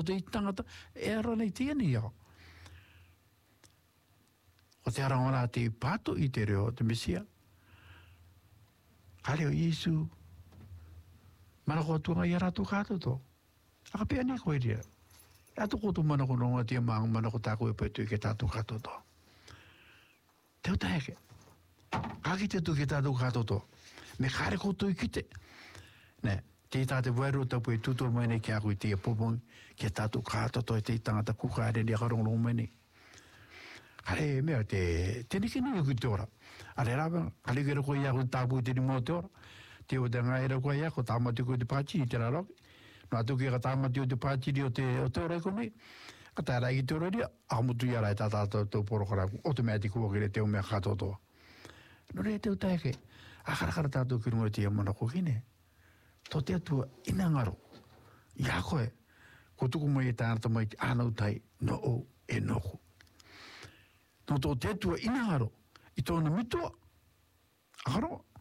te i tangata, e ara nei tiani iau. O te arangora te pato i te reo te Mesia. Kare o Yesu, mana ko atunga i aratu kato to. Aka pia ni koe ria. Ato ko tu mana ko nonga tia maang mana ko tako e paitu i ke tatu kato to. Teo taeke. Kaki te tu ke tatu kato to. Me kare ko tu i kite. Ne, te tate wairu tapu e tuto mene ki aku i te popong ke tatu kato to e te tangata kukare ni akarong mene. Kare mea te nikini i te ora. Ale raba, ale kere koe iaku tapu i te ni mo te ora. Te o te ngaira koe iaku tamati koe te pachi i te raroki. No atu ki ka tamati o te pachi o te ora i konei. Ka tāra i te ora ria, amutu i arai tātātou tō porokaraku. O te mea ti kua kere te o mea katotoa. No rea te o taeke, akarakara tātou ki rungo te iamana ko kine. Tō te atua ina ngaro. Ia koe, ko tuku mai e tānata mai te ānau tai no o e noho. No tō te atua ina ngaro, i tōna mitua, akaro,